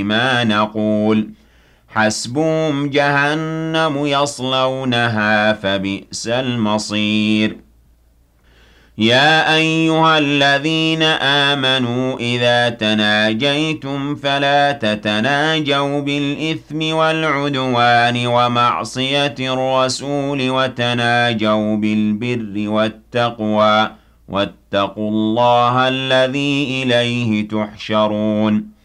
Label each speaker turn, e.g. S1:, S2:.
S1: ما نقول حسبهم جهنم يصلونها فبئس المصير يا أيها الذين آمنوا إذا تناجيتم فلا تتناجوا بالإثم والعدوان ومعصية الرسول وتناجوا بالبر والتقوى واتقوا الله الذي إليه تحشرون